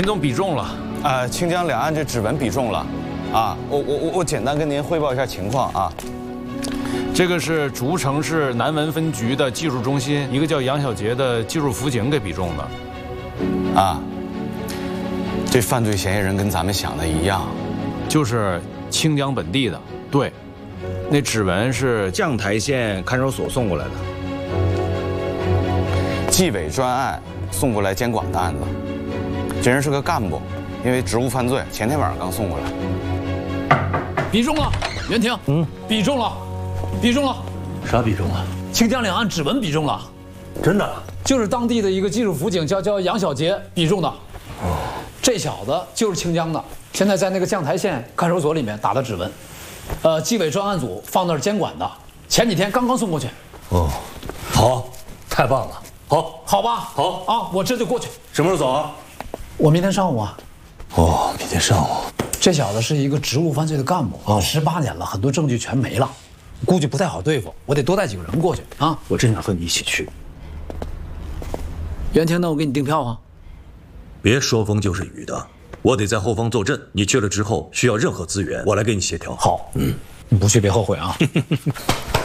秦总比中了。 清江两岸这指纹比中了，啊，我简单跟您汇报一下情况啊。 这个是竹城市南文分局的技术中心，一个叫杨小杰的技术辅警给比中的。 啊，这犯罪嫌疑人跟咱们想的一样， 就是清江本地的。对，那指纹是绛台县看守所送过来的。 纪委专案送过来监管的案子，这人是个干部，因为职务犯罪，前天晚上刚送过来。 比中了，袁婷，比中了，比中了， 啥比中了？ 清江两岸指纹比中了， 真的？ 就是当地的一个技术辅警叫杨小杰比中的。哦，这小子就是清江的，现在在那个绛台县看守所里面打的指纹，纪委专案组放那儿监管的，前几天刚刚送过去。 哦，好，太棒了， 好吧， 好啊，我这就过去。 什么时候走啊？ 我明天上午啊。 哦，明天上午。 这小子是一个职务犯罪的干部，18年了，很多证据全没了，估计不太好对付，我得多带几个人过去啊。 我真想和你一起去。 袁婷，那我给你订票啊。 别说风就是雨的，我得在后方坐镇。你去了之后，需要任何资源，我来给你协调。 好，你不去别后悔啊。